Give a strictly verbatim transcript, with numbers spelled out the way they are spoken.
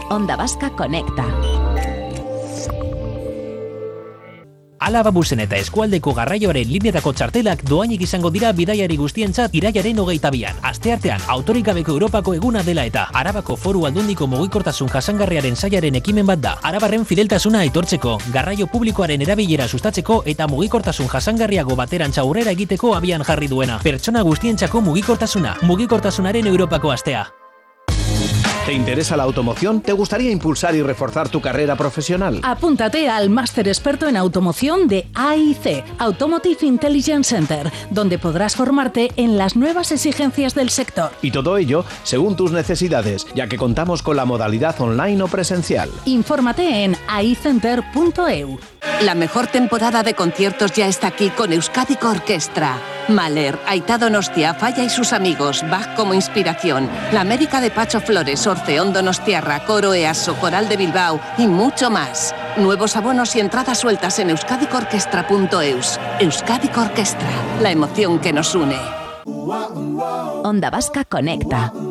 Onda Vasca Conecta. Alaba busen eta eskualdeko garraioaren lineetako txartelak doainik izango dira bidaiari guztientzat irailaren hogeita bian. Asteartean, autorik gabeko Europako eguna dela eta Arabako Foru Aldundiko mugikortasun jasangarriaren sailaren ekimen bat da. Arabarren fideltasuna aitortzeko, garraio publikoaren erabilera sustatzeko eta mugikortasun jasangarriago baterantza aurrera egiteko abian jarri duena. Pertsona guztientzako mugikortasuna, mugikortasunaren Europako astea. ¿Te interesa la automoción? ¿Te gustaría impulsar y reforzar tu carrera profesional? Apúntate al máster experto en automoción de A I C, Automotive Intelligence Center, donde podrás formarte en las nuevas exigencias del sector. Y todo ello según tus necesidades, ya que contamos con la modalidad online o presencial. Infórmate en a i center punto e u. La mejor temporada de conciertos ya está aquí con Euskadiko Orkestra. Mahler, Aitá Donostia, Falla y sus amigos, Bach como inspiración, La América de Pacho Flores, Orfeón Donostiarra, Coro Easo, Coral de Bilbao y mucho más. Nuevos abonos y entradas sueltas en euskadiko orkestra punto e u. Euskadiko Orkestra, la emoción que nos une. Onda Vasca Conecta.